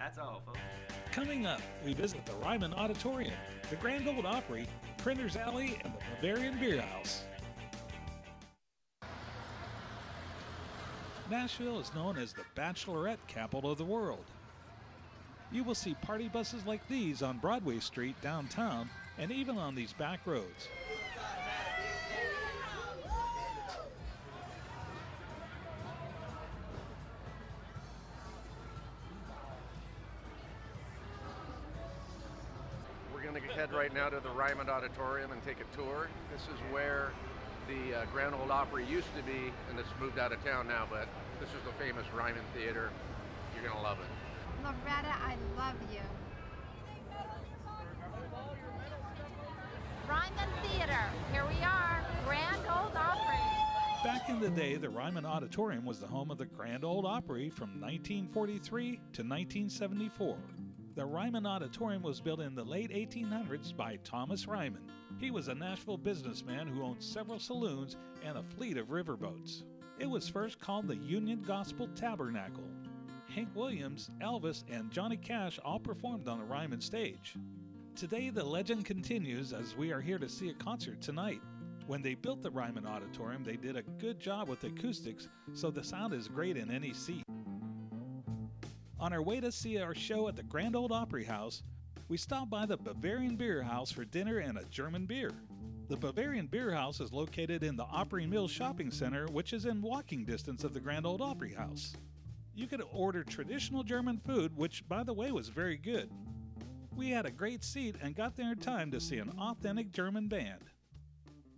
That's all, folks. Coming up, we visit the Ryman Auditorium, the Grand Ole Opry, Printer's Alley, and the Bavarian Beer House. Nashville is known as the bachelorette capital of the world. You will see party buses like these on Broadway Street downtown and even on these back roads. We're going to head right now to the Ryman Auditorium and take a tour. This is where the Grand Ole Opry used to be, and it's moved out of town now, but this is the famous Ryman Theater. You're going to love it. Loretta, I love you. Ryman Theater, here we are, Grand Ole Opry. Back in the day, the Ryman Auditorium was the home of the Grand Ole Opry from 1943 to 1974. The Ryman Auditorium was built in the late 1800s by Thomas Ryman. He was a Nashville businessman who owned several saloons and a fleet of riverboats. It was first called the Union Gospel Tabernacle. Hank Williams, Elvis, and Johnny Cash all performed on the Ryman stage. Today, the legend continues as we are here to see a concert tonight. When they built the Ryman Auditorium, they did a good job with acoustics, so the sound is great in any seat. On our way to see our show at the Grand Ole Opry House, we stopped by the Bavarian Beer House for dinner and a German beer. The Bavarian Beer House is located in the Opry Mills Shopping Center, which is in walking distance of the Grand Ole Opry House. You could order traditional German food, which, by the way, was very good. We had a great seat and got there in time to see an authentic German band.